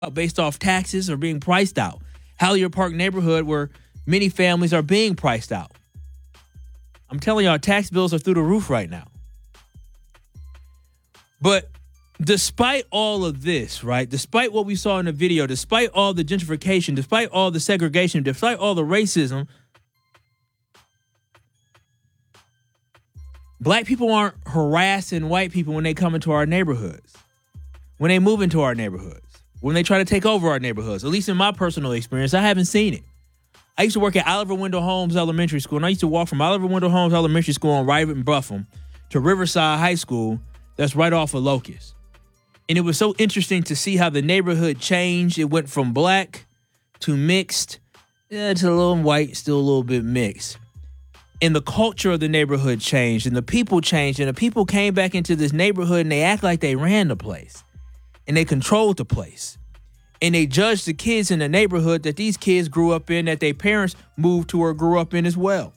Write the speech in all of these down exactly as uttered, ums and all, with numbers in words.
based off taxes are being priced out. Hallier Park neighborhood where many families are being priced out. I'm telling y'all, tax bills are through the roof right now. But despite all of this, right, despite what we saw in the video, despite all the gentrification, despite all the segregation, despite all the racism, black people aren't harassing white people when they come into our neighborhoods, when they move into our neighborhoods, when they try to take over our neighborhoods. At least in my personal experience, I haven't seen it. I used to work at Oliver Wendell Holmes Elementary School, and I used to walk from Oliver Wendell Holmes Elementary School on Rivet and Buffum to Riverside High School that's right off of Locust. And it was so interesting to see how the neighborhood changed. It went from black to mixed, yeah, to a little white, still a little bit mixed. And the culture of the neighborhood changed, and the people changed, and the people came back into this neighborhood, and they act like they ran the place, and they controlled the place. And they judged the kids in the neighborhood that these kids grew up in, that their parents moved to or grew up in as well.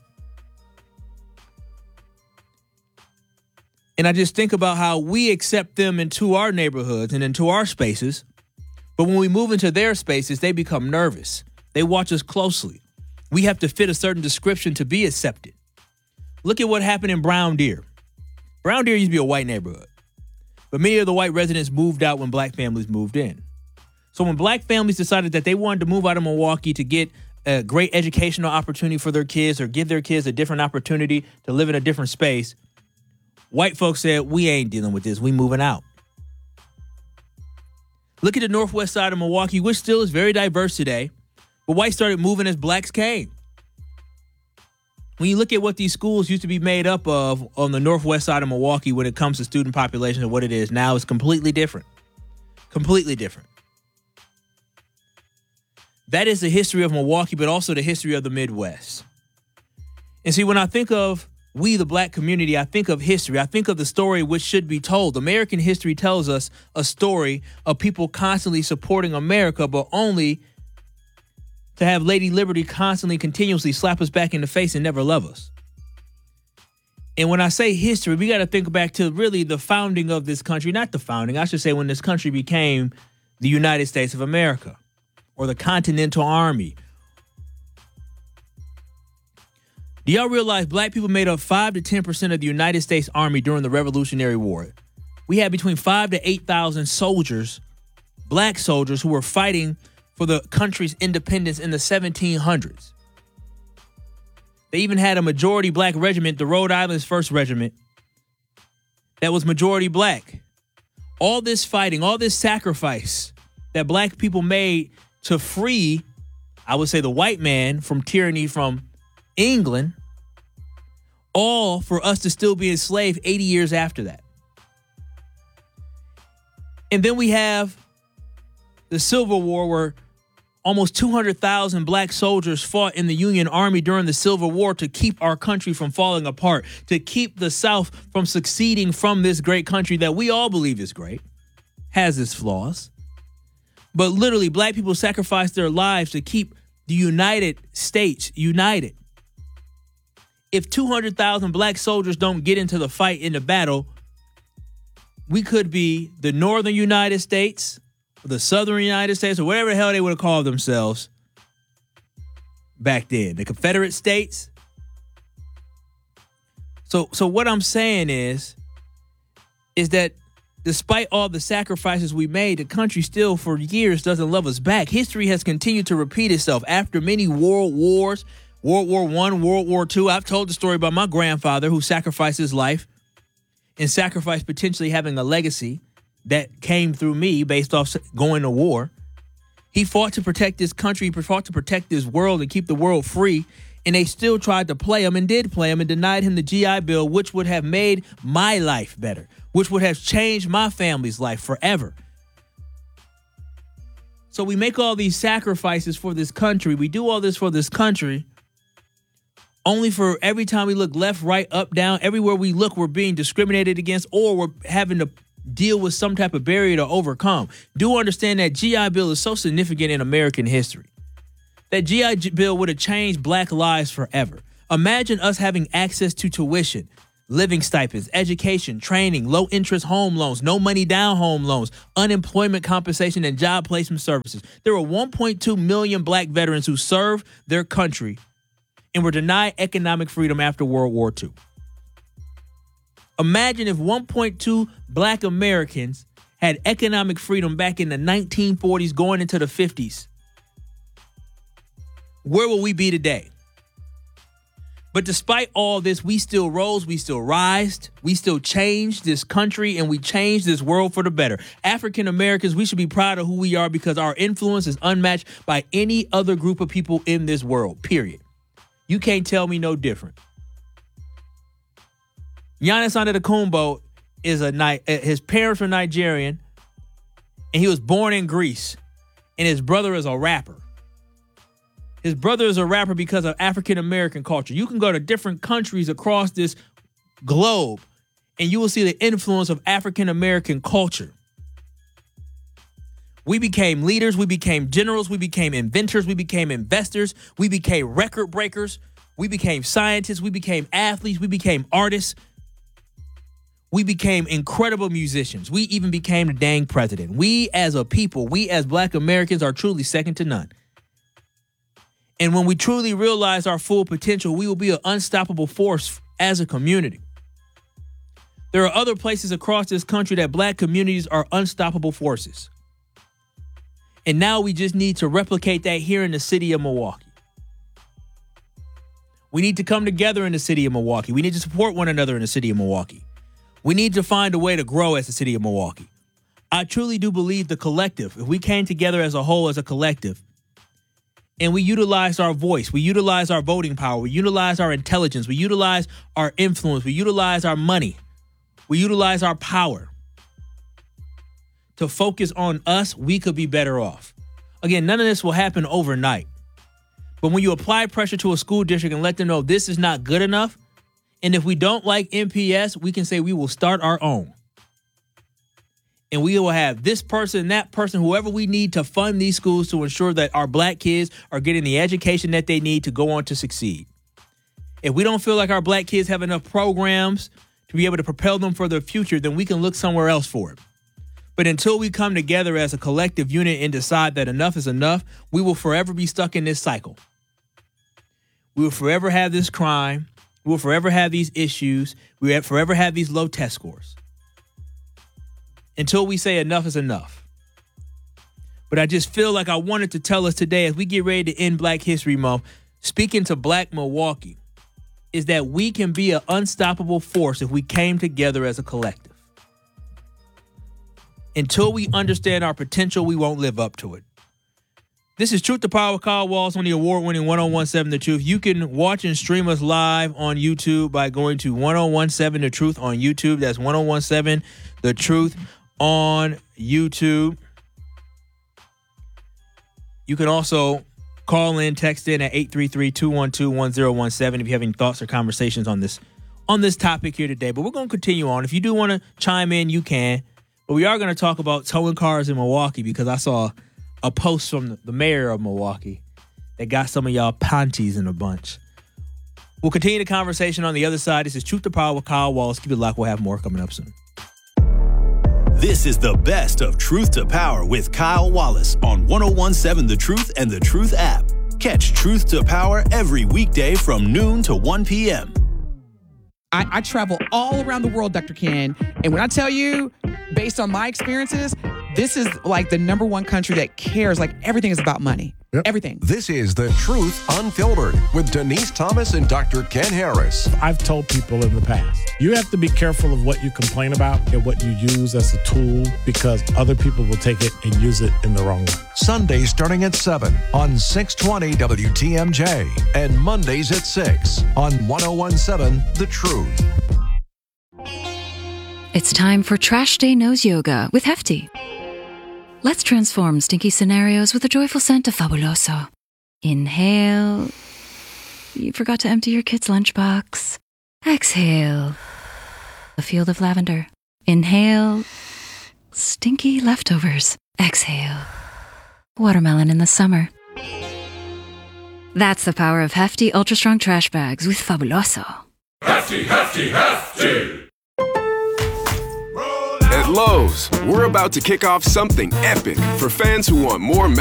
And I just think about how we accept them into our neighborhoods and into our spaces. But when we move into their spaces, they become nervous. They watch us closely. We have to fit a certain description to be accepted. Look at what happened in Brown Deer. Brown Deer used to be a white neighborhood, but many of the white residents moved out when black families moved in. So when black families decided that they wanted to move out of Milwaukee to get a great educational opportunity for their kids or give their kids a different opportunity to live in a different space, white folks said, we ain't dealing with this. We moving out. Look at the northwest side of Milwaukee, which still is very diverse today, but whites started moving as blacks came. When you look at what these schools used to be made up of on the northwest side of Milwaukee when it comes to student population and what it is now, it's completely different. Completely different. That is the history of Milwaukee, but also the history of the Midwest. And see, when I think of we, the black community, I think of history. I think of the story which should be told. American history tells us a story of people constantly supporting America, but only to have Lady Liberty constantly, continuously slap us back in the face and never love us. And when I say history, we got to think back to really the founding of this country. Not the founding, I should say when this country became the United States of America or the Continental Army. Do y'all realize black people made up five to ten percent of the United States Army during the Revolutionary War? We had between five to eight thousand soldiers, black soldiers, who were fighting for the country's independence in the seventeen hundreds. They even had a majority black regiment, the Rhode Island's first Regiment, that was majority black. All this fighting, all this sacrifice that black people made to free, I would say, the white man from tyranny from England, all for us to still be enslaved eighty years after that. And then we have the Civil War, where almost two hundred thousand black soldiers fought in the Union Army during the Civil War to keep our country from falling apart, to keep the South from succeeding from this great country that we all believe is great, has its flaws. But literally, black people sacrificed their lives to keep the United States united. If two hundred thousand black soldiers don't get into the fight in the battle, we could be the northern United States, or the southern United States, or whatever the hell they would have called themselves back then. The Confederate States. So, so what I'm saying is, is that despite all the sacrifices we made, the country still for years doesn't love us back. History has continued to repeat itself after many world wars, World War One, World War Two. I've told the story about my grandfather who sacrificed his life and sacrificed potentially having a legacy that came through me based off going to war. He fought to protect this country, he fought to protect this world and keep the world free. And they still tried to play him and did play him and denied him the G I Bill, which would have made my life better, which would have changed my family's life forever. So we make all these sacrifices for this country. We do all this for this country, only for every time we look left, right, up, down, everywhere we look, we're being discriminated against or we're having to deal with some type of barrier to overcome. Do understand that G I Bill is so significant in American history. That G I Bill would have changed black lives forever. Imagine us having access to tuition, living stipends, education, training, low-interest home loans, no money down home loans, unemployment compensation, and job placement services. There were one point two million black veterans who served their country and were denied economic freedom after World War Two. Imagine if one point two black Americans had economic freedom back in the nineteen forties going into the fifties. Where will we be today? But despite all this, we still rose, we still rised, we still changed this country, and we changed this world for the better. African Americans, we should be proud of who we are because our influence is unmatched by any other group of people in this world, period. You can't tell me no different. Giannis Antetokounmpo is a Ni- his parents were Nigerian, and he was born in Greece, and his brother is a rapper. His brother is a rapper because of African-American culture. You can go to different countries across this globe, and you will see the influence of African-American culture. We became leaders. We became generals. We became inventors. We became investors. We became record breakers. We became scientists. We became athletes. We became artists. We became incredible musicians. We even became the dang president. We as a people, we as black Americans are truly second to none. And when we truly realize our full potential, we will be an unstoppable force as a community. There are other places across this country that black communities are unstoppable forces. And now we just need to replicate that here in the city of Milwaukee. We need to come together in the city of Milwaukee. We need to support one another in the city of Milwaukee. We need to find a way to grow as the city of Milwaukee. I truly do believe the collective, if we came together as a whole, as a collective, and we utilized our voice, we utilized our voting power, we utilized our intelligence, we utilized our influence, we utilized our money, we utilized our power to focus on us, we could be better off. Again, none of this will happen overnight. But when you apply pressure to a school district and let them know this is not good enough, and if we don't like M P S, we can say we will start our own. And we will have this person, that person, whoever we need to fund these schools to ensure that our black kids are getting the education that they need to go on to succeed. If we don't feel like our black kids have enough programs to be able to propel them for their future, then we can look somewhere else for it. But until we come together as a collective unit and decide that enough is enough, we will forever be stuck in this cycle. We will forever have this crime. We will forever have these issues. We will forever have these low test scores. Until we say enough is enough. But I just feel like I wanted to tell us today, as we get ready to end Black History Month, speaking to Black Milwaukee, is that we can be an unstoppable force if we came together as a collective. Until we understand our potential, we won't live up to it. This is Truth to Power with Kyle Wallace on the award-winning ten seventeen The Truth. You can watch and stream us live on YouTube by going to ten seventeen The Truth on YouTube. That's ten seventeen The Truth on YouTube. You can also call in, text in at eight three three, two one two, one zero one seven if you have any thoughts or conversations on this on this topic here today. But we're going to continue on. If you do want to chime in, you can. But we are going to talk about towing cars in Milwaukee because I saw a post from the mayor of Milwaukee that got some of y'all panties in a bunch. We'll continue the conversation on the other side. This is Truth to Power with Kyle Wallace. Keep it locked. We'll have more coming up soon. This is the best of Truth to Power with Kyle Wallace on ten seventeen The Truth and The Truth app. Catch Truth to Power every weekday from noon to one p.m. I, I travel all around the world, Doctor Ken, and when I tell you, based on my experiences, this is like the number one country that cares. Like everything is about money. Yep. Everything. This is The Truth Unfiltered with Denise Thomas and Doctor Ken Harris. I've told people in the past, you have to be careful of what you complain about and what you use as a tool because other people will take it and use it in the wrong way. Sundays starting at seven on six twenty W T M J and Mondays at six on ten seventeen The Truth. It's time for Trash Day Nose Yoga with Hefty. Let's transform stinky scenarios with the joyful scent of Fabuloso. Inhale. You forgot to empty your kid's lunchbox. Exhale. A field of lavender. Inhale. Stinky leftovers. Exhale. Watermelon in the summer. That's the power of Hefty Ultra Strong Trash Bags with Fabuloso. Hefty, hefty, hefty. At Lowe's, we're about to kick off something epic for fans who want more